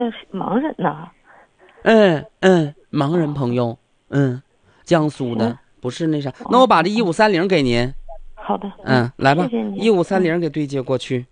盲人呐。 盲人朋友，江苏的，不是那啥。那哦我把这1530给您。 好的。 来吧谢谢你 ，1530给对接过去。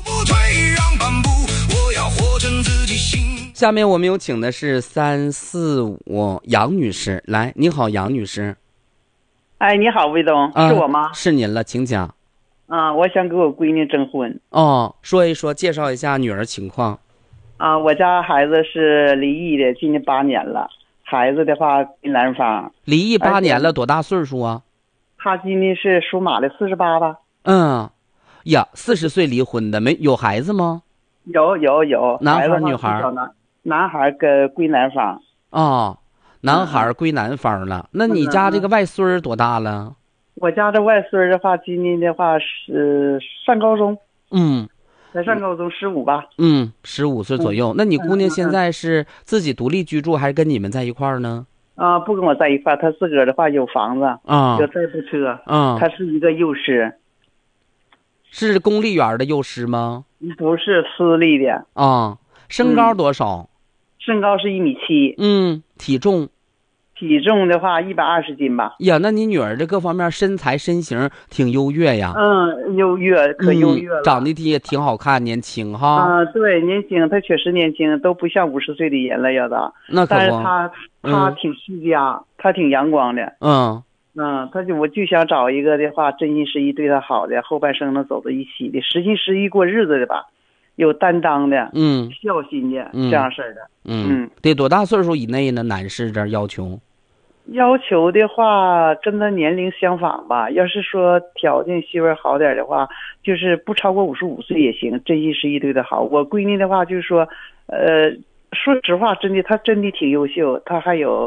下面我们有请的是345杨女士，来，你好，杨女士。 哎，你好，魏总，是我吗？ 是您了，请讲。 我想给我闺女征婚。 说一说，介绍一下女儿情况。 我家孩子是离异的，今年8年了。孩子的话，归南方。 离异8年了，多大岁数啊？ 他今年是属马的，48吧。 40岁离婚的，有孩子吗？ 有。 男孩女孩？ 男孩跟归南方。 男孩归南方了。那你家这个外孙多大了？ 我家这外孙的话，今年的话是上高中。才上高中，15吧。 15岁左右。那你姑娘现在是自己独立居住，还是跟你们在一块儿呢？ 不跟我在一块儿，她自个儿的话有房子，有代步车。她是一个幼师。 是公立园的幼师吗？ 不是，私立的。 身高多少？ 身高是1.7米。 体重？ 体重的话120斤吧。 呀，那你女儿这各方面身材身形挺优越呀。 优越，可优越了。 长得也挺好看，年轻哈。 对，年轻，她确实年轻，都不像50岁的人了，有的。 那可不。 但是她挺持家，她挺阳光的。我就想找一个的话，真心实意对她好的，后半生能走到一起的，实心实意过日子的吧，有担当的，孝心的，这样式儿的。 得多大岁数以内呢？男士这要求？ 要求的话，跟他年龄相仿吧。要是说条件媳妇好点的话，就是不超过55岁也行，真心实意对她好。我闺女的话，就是说，说实话，她真的挺优秀，她还有，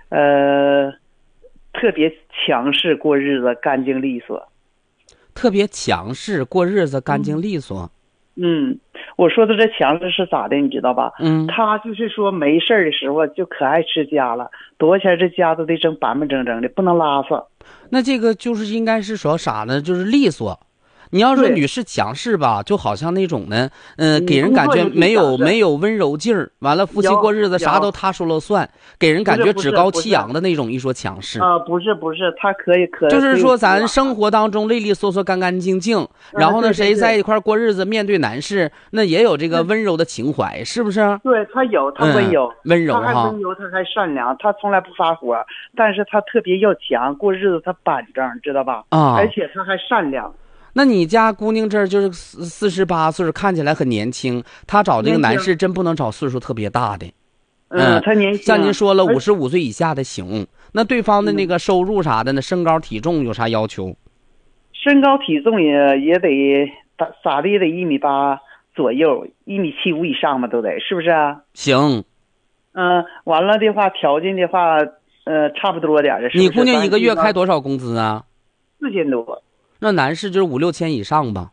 特别强势过日子，干净利索。 特别强势过日子，干净利索。 我说的这强势是咋的，你知道吧？他就是说没事的时候就可爱吃家了，多钱这家都得整板板正正的，不能拉撒。 那这个就是应该是说啥呢？就是利索。你要说女士强势吧，就好像那种呢，给人感觉没有温柔劲儿。完了，夫妻过日子啥都他说了算，给人感觉趾高气扬的那种。一说强势不是，他可就是说咱生活当中利利索索、干干净净。然后呢，谁在一块过日子，面对男士那也有这个温柔的情怀，是不是？ 对，他有，他温柔， 哈， 他还温柔，他还善良，他从来不发火，但是他特别要强，过日子他板正，知道吧？而且他还善良。 那你家姑娘这儿就是48岁，看起来很年轻。她找这个男士真不能找岁数特别大的。 她年轻。 像您说了，55岁以下的行。那对方的那个收入啥的呢？身高体重有啥要求？ 身高体重也得咋的也得1.8米左右，1.75米以上嘛，都得，是不是啊？ 行。 完了的话，条件的话，差不多点的。 你姑娘一个月开多少工资啊 ？4000多。 那男士就是5、6千以上吧。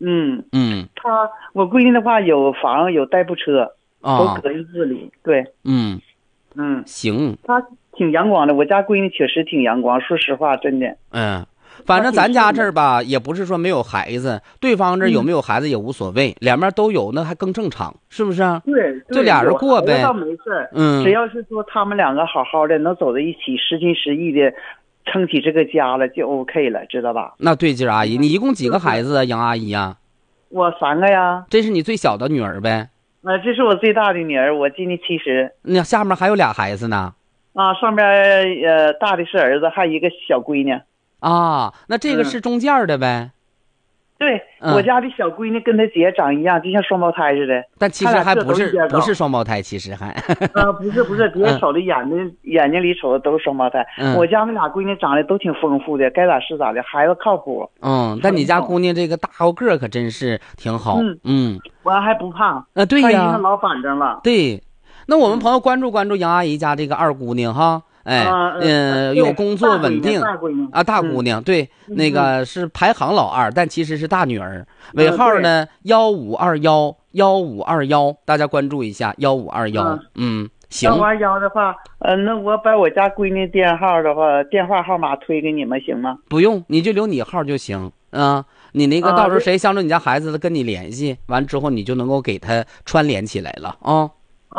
我闺女的话有房有代步车，都隔音自理。对。 行。 她挺阳光的，我家闺女确实挺阳光，说实话，真的。 反正咱家这儿吧，也不是说没有孩子，对方这有没有孩子也无所谓，两边都有，那还更正常，是不是？ 对， 就俩人过呗。 倒没事。只要是说他们两个好好的，能走在一起，实心实意的。撑起这个家了就 OK 了，知道吧？ 那对劲儿，阿姨，你一共几个孩子啊，杨阿姨呀？ 我3个呀。 这是你最小的女儿呗？ 这是我最大的女儿，我今年70。 那下面还有俩孩子呢？ 上边大的是儿子，还有一个小闺女。 那这个是中间的呗？ 对，我家的小闺女跟她姐长一样，就像双胞胎似的。 但其实还不是双胞胎，其实还。 不是，别瞅的眼睛里瞅的都是双胞胎。我家那俩闺女长得都挺丰富的，该咋是咋的，孩子靠谱。 但你家姑娘这个大高个可真是挺好。 我还不胖。 对呀。 老反正了。 对，那我们朋友关注杨阿姨家这个二姑娘哈。有工作稳定。大姑娘对，那个是排行老2，但其实是大女儿。尾号呢1521，1521，大家关注一下1521。行。 1521的话，那我把我家闺女电话号码推给你们行吗？ 不用，你就留你号就行。你那个到时候谁相中你家孩子的跟你联系，完之后你就能够给他串联起来了啊。